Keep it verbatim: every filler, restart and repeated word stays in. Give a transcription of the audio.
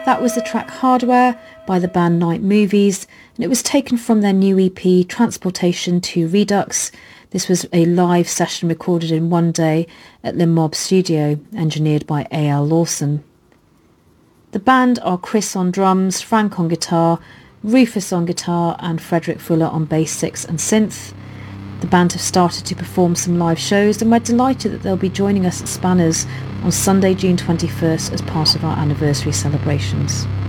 That was the track Hardware by the band Night Movies, and it was taken from their new E P Transportation to Redux. This was a live session recorded in one day at Le Mob Studio, engineered by A L Lawson. The band are Chris on drums, Frank on guitar, Rufus on guitar and Frederick Fuller on bass six and synth. The band have started to perform some live shows, and we're delighted that they'll be joining us at Spanners on Sunday, June twenty-first as part of our anniversary celebrations.